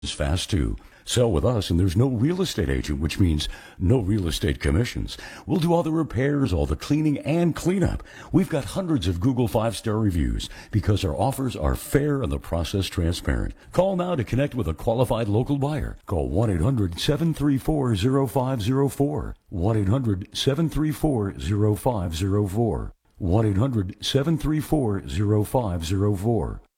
is fast too. Sell with us and there's no real estate agent, which means no real estate commissions. We'll do all the repairs, all the cleaning and cleanup. We've got hundreds of Google 5-star reviews because our offers are fair and the process transparent. Call now to connect with a qualified local buyer. Call 1-800-734-0504. 1-800-734-0504. 1-800-734-0504.